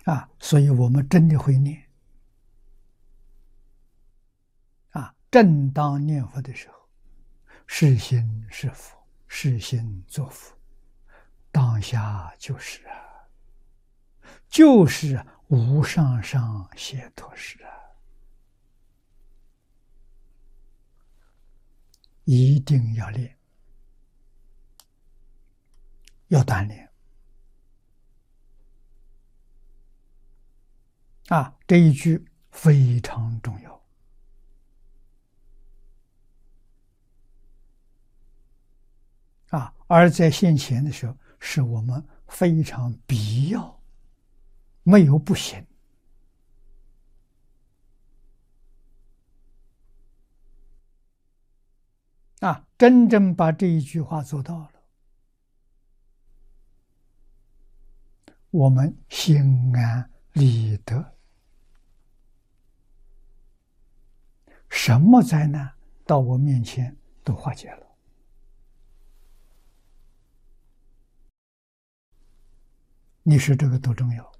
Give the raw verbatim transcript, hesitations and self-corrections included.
啊，所以我们真的会念啊，正当念佛的时候，是心是佛，是心作佛，当下就是啊，就是无上上解脱时啊，一定要练，要锻炼啊，这一句非常重要啊，而在现前的时候，是我们非常必要，没有不行啊，真正把这一句话做到了，我们心安理得，什么灾难到我面前都化解了。你说这个多重要